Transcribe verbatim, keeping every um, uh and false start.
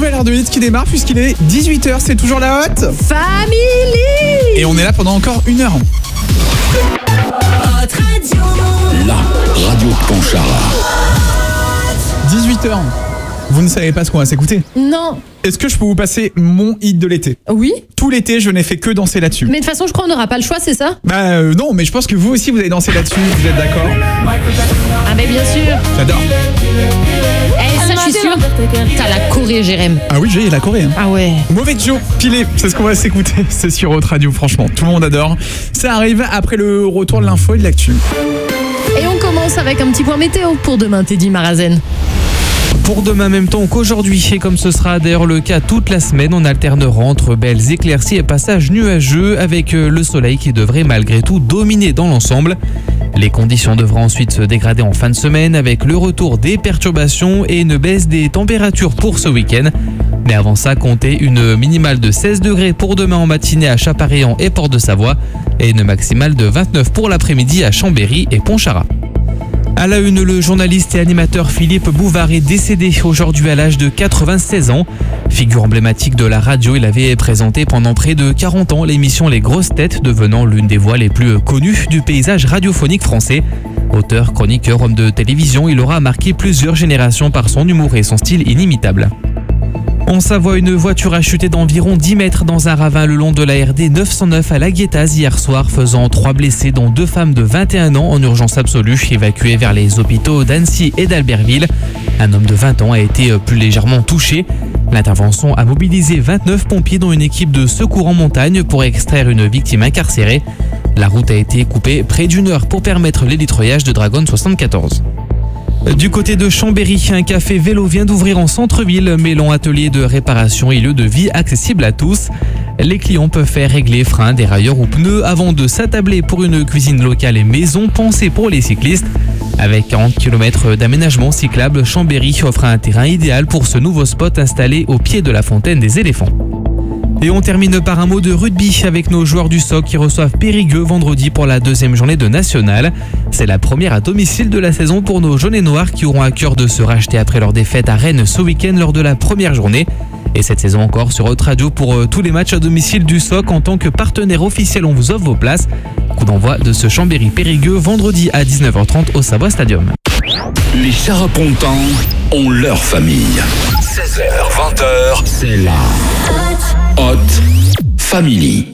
nouvelle heure de hit qui démarre puisqu'il est dix-huit heures, c'est toujours la Hot Family. Et on est là pendant encore une heure. Hot Radio. La radio de Pontcharra. dix-huit heures. Vous ne savez pas ce qu'on va s'écouter? Non. Est-ce que je peux vous passer mon hit de l'été? Oui. Tout l'été, je n'ai fait que danser là-dessus. Mais de toute façon, je crois qu'on n'aura pas le choix, c'est ça? Bah euh, non, mais je pense que vous aussi, vous allez danser là-dessus. Vous êtes d'accord? Ah mais bien sûr. J'adore. Eh, ça, je suis sûre. T'as la Corée, Jérém. Ah oui, j'ai la Corée. Hein. Ah ouais. Mauvais Joe, pilé, c'est ce qu'on va s'écouter. C'est sur Hot Radio, franchement. Tout le monde adore. Ça arrive après le retour de l'info et de l'actu. Et on commence avec un petit point météo pour demain, Teddy Marazen. Pour demain, même temps qu'aujourd'hui, et comme ce sera d'ailleurs le cas toute la semaine, on alternera entre belles éclaircies et passages nuageux avec le soleil qui devrait malgré tout dominer dans l'ensemble. Les conditions devront ensuite se dégrader en fin de semaine avec le retour des perturbations et une baisse des températures pour ce week-end. Mais avant ça, comptez une minimale de seize degrés pour demain en matinée à Chaparéan et Port-de-Savoie et une maximale de vingt-neuf pour l'après-midi à Chambéry et Pontcharra. À la une, le journaliste et animateur Philippe Bouvard est décédé aujourd'hui à l'âge de quatre-vingt-seize ans. Figure emblématique de la radio, il avait présenté pendant près de quarante ans l'émission Les Grosses Têtes, devenant l'une des voix les plus connues du paysage radiophonique français. Auteur, chroniqueur, homme de télévision, il aura marqué plusieurs générations par son humour et son style inimitable. En Savoie, une voiture a chuté d'environ dix mètres dans un ravin le long de la R D neuf cent neuf à La Guétaz hier soir, faisant trois blessés, dont deux femmes de vingt et un ans en urgence absolue, évacuées vers les hôpitaux d'Annecy et d'Albertville. Un homme de vingt ans a été plus légèrement touché. L'intervention a mobilisé vingt-neuf pompiers dont une équipe de secours en montagne pour extraire une victime incarcérée. La route a été coupée près d'une heure pour permettre l'élitreuillage de Dragon soixante-quatorze. Du côté de Chambéry, un café vélo vient d'ouvrir en centre-ville, mêlant atelier de réparation et lieu de vie accessible à tous. Les clients peuvent faire régler freins, dérailleurs ou pneus avant de s'attabler pour une cuisine locale et maison pensée pour les cyclistes. Avec quarante kilomètres d'aménagement cyclable, Chambéry offre un terrain idéal pour ce nouveau spot installé au pied de la fontaine des éléphants. Et on termine par un mot de rugby avec nos joueurs du S O C qui reçoivent Périgueux vendredi pour la deuxième journée de National. C'est la première à domicile de la saison pour nos jaunes et noirs qui auront à cœur de se racheter après leur défaite à Rennes ce week-end lors de la première journée. Et cette saison encore sur Hot Radio pour euh, tous les matchs à domicile du S O C en tant que partenaire officiel, on vous offre vos places. Coup d'envoi de ce Chambéry-Périgueux vendredi à dix-neuf heures trente au Savoie Stadium. Les Charapontans ont leur famille. seize heures, vingt heures, c'est la Hot Family.